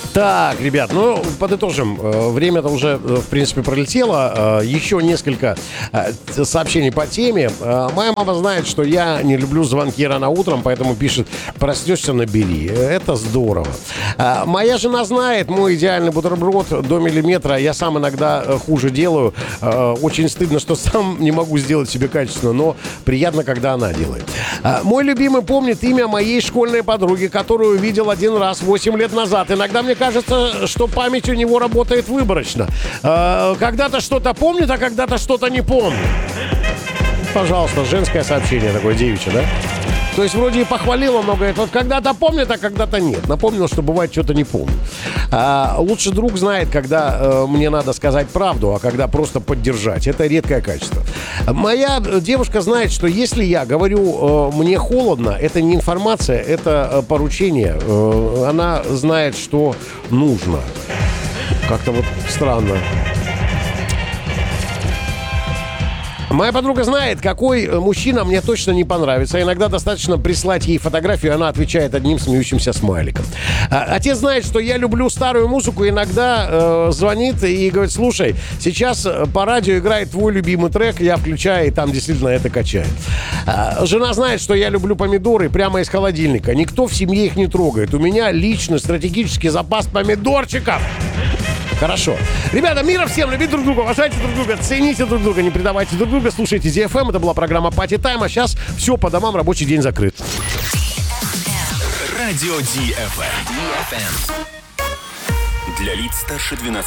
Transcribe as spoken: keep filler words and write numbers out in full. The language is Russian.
Так, ребят, ну, подытожим. Время-то уже, в принципе, пролетело. Еще несколько сообщений по теме. Моя мама знает, что я не люблю звонки рано утром, поэтому пишет: проснешься, набери. Это здорово. Моя жена знает мой идеальный бутерброд до миллиметра. Я сам иногда хуже делаю. Очень стыдно, что сам не могу сделать себе качественно, но приятно, когда она делает. Мой любимый помнит имя моей школьной подруги, которую видел один раз восемь лет назад. Иногда мне кажется, что память у него работает выборочно. Когда-то что-то помнит, а когда-то что-то не помнит. Пожалуйста, женское сообщение такое, девичье, да? То есть вроде и похвалила, но говорит, вот когда-то помнит, а когда-то нет. Напомнил, что бывает что-то не помню. А, лучший друг знает, когда э, мне надо сказать правду, а когда просто поддержать. Это редкое качество. Моя девушка знает, что если я говорю э, мне холодно, это не информация, это э, поручение. Э, она знает, что нужно. Как-то вот странно. Моя подруга знает, какой мужчина мне точно не понравится. Иногда достаточно прислать ей фотографию, и она отвечает одним смеющимся смайликом. Отец знает, что я люблю старую музыку. Иногда э, звонит и говорит: слушай, сейчас по радио играет твой любимый трек, я включаю, и там действительно это качает. Жена знает, что я люблю помидоры прямо из холодильника. Никто в семье их не трогает. У меня личный стратегический запас помидорчиков. Хорошо. Ребята, мира всем, любите друг друга, уважайте друг друга, цените друг друга, не предавайте друг друга, слушайте ди эф эм. Это была программа Party Time, а сейчас все по домам, рабочий день закрыт. Радио ди эф эм. Для лиц старше двенадцати